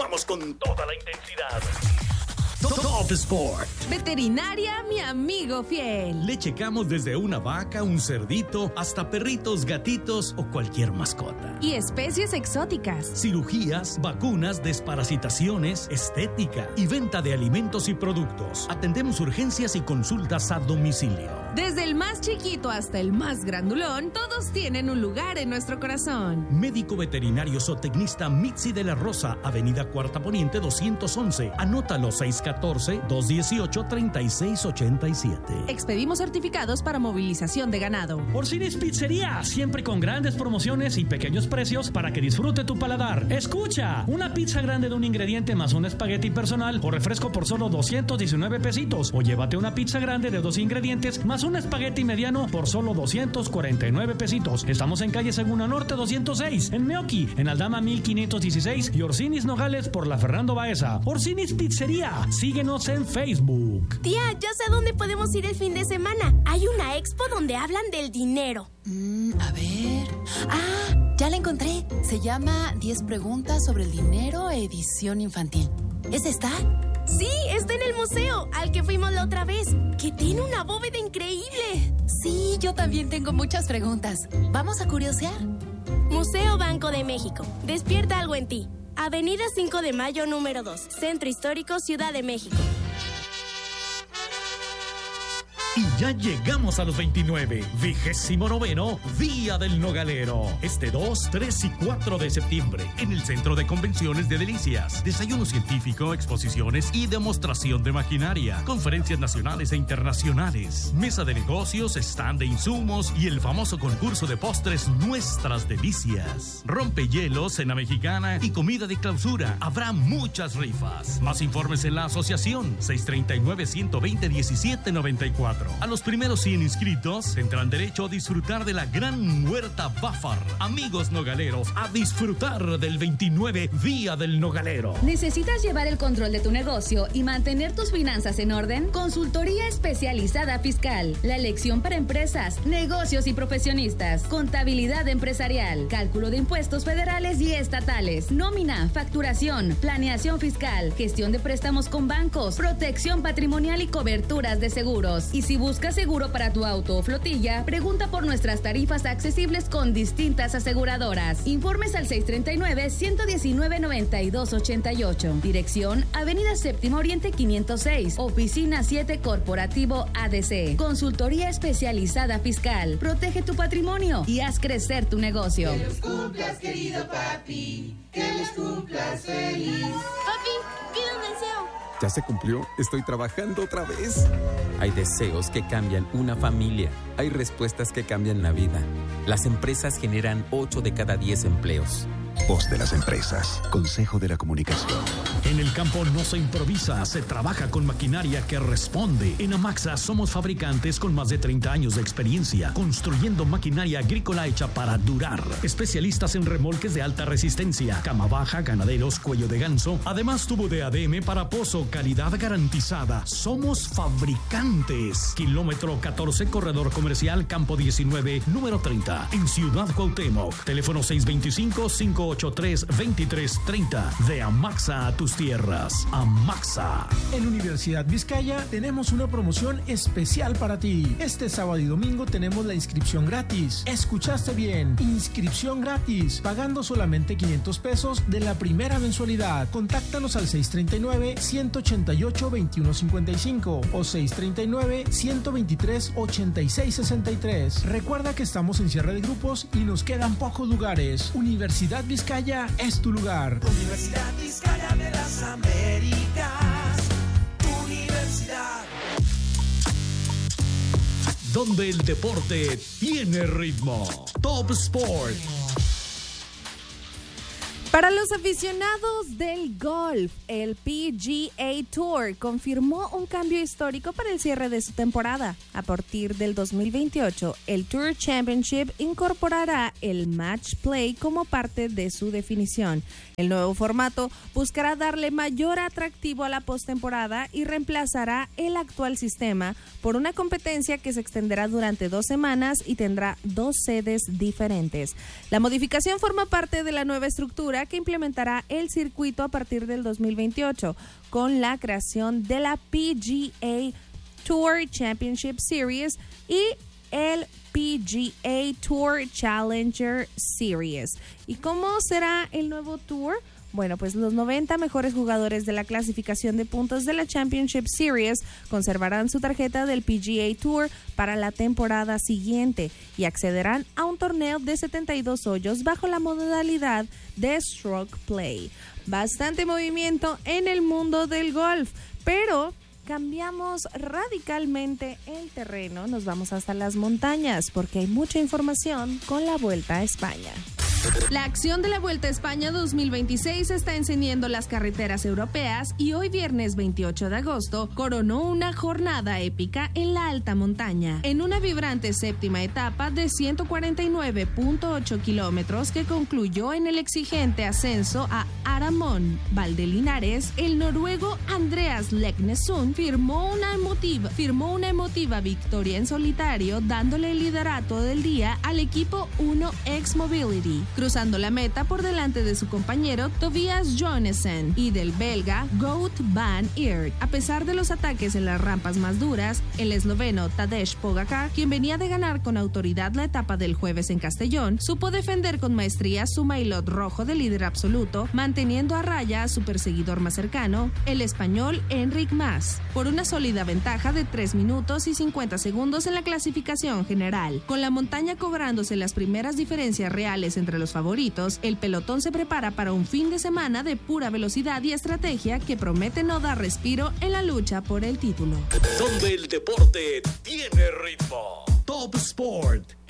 Continuamos con toda la intensidad. Top Sport. Veterinaria, mi amigo fiel. Le checamos desde una vaca, un cerdito, hasta perritos, gatitos o cualquier mascota. Y especies exóticas. Cirugías, vacunas, desparasitaciones, estética y venta de alimentos y productos. Atendemos urgencias y consultas a domicilio. Desde el más chiquito hasta el más grandulón, todos tienen un lugar en nuestro corazón. Médico veterinario zootecnista Mitzi de la Rosa, Avenida Cuarta Poniente 211. Anótalo 614-218-3687. Expedimos certificados para movilización de ganado. Orsini's Pizzería, siempre con grandes promociones y pequeños precios para que disfrute tu paladar. Escucha, una pizza grande de un ingrediente más un espagueti personal o refresco por solo 219 pesitos. O llévate una pizza grande de 2 ingredientes más un espagueti mediano por solo 249 pesitos. Estamos en calle Segunda Norte 206, en Meoqui, en Aldama 1516 y Orsini's Nogales por la Fernando Baeza. Orsini's Pizzería, síguenos en Facebook. Tía, ya sé dónde podemos ir el fin de semana. Hay una expo donde hablan del dinero. A ver... ya la encontré. Se llama 10 preguntas sobre el dinero, edición infantil. ¿Es esta? Sí, está en el museo, al que fuimos la otra vez, que tiene una bóveda increíble. Sí, yo también tengo muchas preguntas. ¿Vamos a curiosear? Museo Banco de México. Despierta algo en ti. Avenida 5 de Mayo, número 2. Centro Histórico, Ciudad de México. Y ya llegamos a los 29, 29º Día del Nogalero. Este 2, 3 y 4 de septiembre, en el Centro de Convenciones de Delicias. Desayuno científico, exposiciones y demostración de maquinaria. Conferencias nacionales e internacionales. Mesa de negocios, stand de insumos y el famoso concurso de postres Nuestras Delicias. Rompehielos, cena mexicana y comida de clausura. Habrá muchas rifas. Más informes en la asociación 639-120-1794. A los primeros 100 inscritos tendrán derecho a disfrutar de la gran huerta Bafar. Amigos nogaleros, a disfrutar del 29 Día del Nogalero. ¿Necesitas llevar el control de tu negocio y mantener tus finanzas en orden? Consultoría especializada fiscal. La elección para empresas, negocios y profesionistas. Contabilidad empresarial. Cálculo de impuestos federales y estatales. Nómina, facturación, planeación fiscal. Gestión de préstamos con bancos. Protección patrimonial y coberturas de seguros. Y si buscas seguro para tu auto o flotilla, pregunta por nuestras tarifas accesibles con distintas aseguradoras. Informes al 639-119-9288. Dirección: Avenida Séptimo Oriente 506. Oficina 7 Corporativo ADC. Consultoría especializada fiscal. Protege tu patrimonio y haz crecer tu negocio. Que los cumplas, querido papi. Que los cumplas feliz. Papi, pide un deseo. ¿Ya se cumplió? Estoy trabajando otra vez. Hay deseos que cambian una familia. Hay respuestas que cambian la vida. Las empresas generan 8 de cada 10 empleos. Voz de las empresas. Consejo de la Comunicación. En el campo no se improvisa, se trabaja con maquinaria que responde. En Amaxa somos fabricantes con más de 30 años de experiencia, construyendo maquinaria agrícola hecha para durar. Especialistas en remolques de alta resistencia, cama baja, ganaderos, cuello de ganso. Además, tubo de ADM para pozo, calidad garantizada. Somos fabricantes. Kilómetro 14, corredor comercial, campo 19, número 30, en Ciudad Cuauhtémoc. Teléfono 625-583-2330. De Amaxa a tus tierras. Amaxa. En Universidad Vizcaya tenemos una promoción especial para ti. Este sábado y domingo tenemos la inscripción gratis. ¿Escuchaste bien? Inscripción gratis, pagando solamente 500 pesos de la primera mensualidad. Contáctanos al 639-188-2155 o 639-123-8663. Recuerda que estamos en cierre de grupos y nos quedan pocos lugares. Universidad Vizcaya es tu lugar. Universidad Vizcaya de las Américas. Universidad. Donde el deporte tiene ritmo. Top Sport. Para los aficionados del golf, el PGA Tour confirmó un cambio histórico para el cierre de su temporada. A partir del 2028, el Tour Championship incorporará el Match Play como parte de su definición. El nuevo formato buscará darle mayor atractivo a la postemporada y reemplazará el actual sistema por una competencia que se extenderá durante 2 semanas y tendrá 2 sedes diferentes. La modificación forma parte de la nueva estructura asegura que implementará el circuito a partir del 2028 con la creación de la PGA Tour Championship Series y el PGA Tour Challenger Series. ¿Y cómo será el nuevo tour? Bueno, pues los 90 mejores jugadores de la clasificación de puntos de la Championship Series conservarán su tarjeta del PGA Tour para la temporada siguiente y accederán a un torneo de 72 hoyos bajo la modalidad de Stroke Play. Bastante movimiento en el mundo del golf, pero cambiamos radicalmente el terreno, nos vamos hasta las montañas porque hay mucha información con la Vuelta a España. La acción de la Vuelta a España 2026 está encendiendo las carreteras europeas y hoy viernes 28 de agosto coronó una jornada épica en la alta montaña. En una vibrante séptima etapa de 149.8 kilómetros que concluyó en el exigente ascenso a Aramón Valdelinares, el noruego Andreas Leknesund firmó una emotiva victoria en solitario, dándole el liderato del día al equipo 1X Mobility, cruzando la meta por delante de su compañero Tobias Jonassen y del belga Wout van Aert. A pesar de los ataques en las rampas más duras, el esloveno Tadej Pogačar, quien venía de ganar con autoridad la etapa del jueves en Castellón, supo defender con maestría su maillot rojo de líder absoluto, manteniendo a raya a su perseguidor más cercano, el español Enric Mas, por una sólida ventaja de 3 minutos y 50 segundos en la clasificación general. Con la montaña cobrándose las primeras diferencias reales entre los favoritos, el pelotón se prepara para un fin de semana de pura velocidad y estrategia que promete no dar respiro en la lucha por el título. Donde el deporte tiene ritmo. Top Sport.